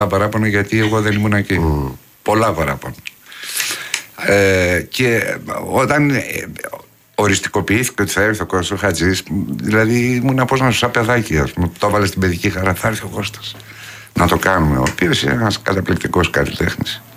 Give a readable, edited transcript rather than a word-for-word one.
παράπονα γιατί εγώ δεν ήμουν εκεί. Πολλά παράπονα. Και όταν οριστικοποιήθηκε ότι θα έρθει ο Κώστας ο Χατζής, δηλαδή ήμουν πώς να σου σαν παιδάκι, ας πούμε, το έβαλε στην παιδική χαρά, θα έρθει ο Κώστας να το κάνουμε, ο οποίος είναι ένας καταπληκτικός καλλιτέχνης.